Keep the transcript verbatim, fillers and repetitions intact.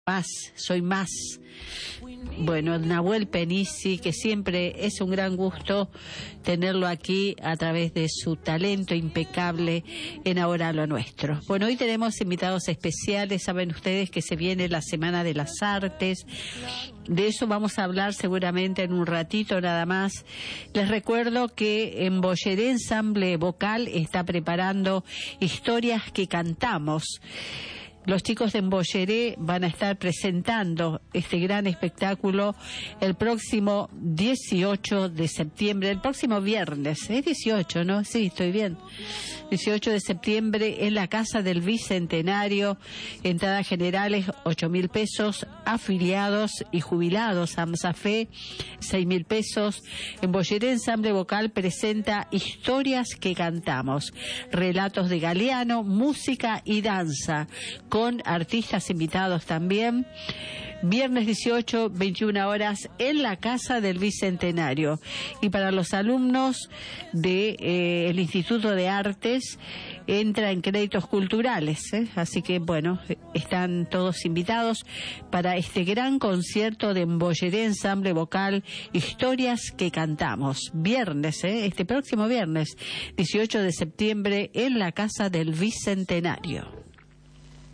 Más, soy más. Bueno, Nahuel Penisi, que siempre es un gran gusto tenerlo aquí a través de su talento impecable en Ahora lo Nuestro. Bueno, hoy tenemos invitados especiales, saben ustedes que se viene la Semana de las Artes, de eso vamos a hablar seguramente en un ratito nada más. Les recuerdo que en Bolleré Ensamble Vocal está preparando Historias que Cantamos. Los chicos de Embolleré van a estar presentando este gran espectáculo el próximo dieciocho de septiembre, el próximo viernes, es dieciocho, ¿no? Sí, estoy bien. dieciocho de septiembre en la Casa del Bicentenario, entradas generales ocho mil pesos, afiliados y jubilados, AMSAFE seis mil pesos. Embolleré Ensamble Vocal presenta Historias que Cantamos, relatos de Galeano, música y danza, con artistas invitados también. Viernes dieciocho, veintiuna horas, en la Casa del Bicentenario. Y para los alumnos del de, eh, Instituto de Artes, entra en créditos culturales, ¿eh? Así que, bueno, están todos invitados para este gran concierto de Embolleré Ensamble Vocal, Historias que Cantamos. Viernes, ¿eh? Este próximo viernes, dieciocho de septiembre, en la Casa del Bicentenario.